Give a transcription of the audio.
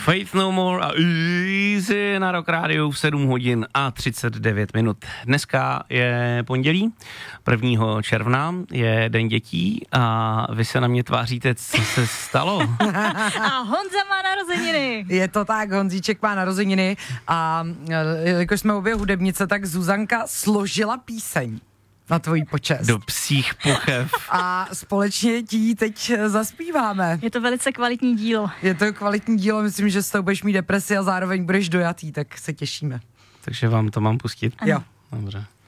Faith No More a Easy na Rock Rádiu v 7 hodin a 39 minut. Dneska je pondělí, 1. června, je Den dětí a vy se na mě tváříte, co se stalo. A Honza má narozeniny. Je to tak, Honzíček má narozeniny a jakož jsme obě hudebnice, tak Zuzanka složila píseň na tvojí počest. Do psích pochev. A společně ti teď zaspíváme. Je to velice kvalitní dílo. Je to kvalitní dílo, myslím, že s tou budeš mít depresi a zároveň budeš dojatý, tak se těšíme. Takže vám to mám pustit? Jo. Dobře.